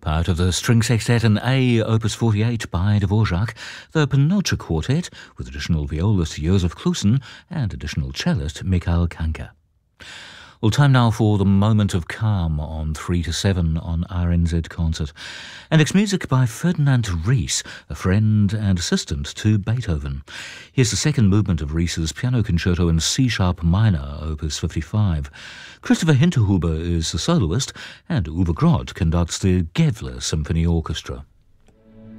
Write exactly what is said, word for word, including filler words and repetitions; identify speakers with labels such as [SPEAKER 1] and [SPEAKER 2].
[SPEAKER 1] Part of the string sextet in A, opus forty-eight by Dvorak, the Penocha Quartet, with additional violist Josef Klusen and additional cellist Mikhail Kanka. Well, time now for the moment of calm on three to seven on R N Z Concert. And it's music by Ferdinand Ries, a friend and assistant to Beethoven. Here's the second movement of Ries's piano concerto in C-sharp minor, opus fifty-five. Christopher Hinterhuber is the soloist, and Uwe Grott conducts the Gävle Symphony Orchestra.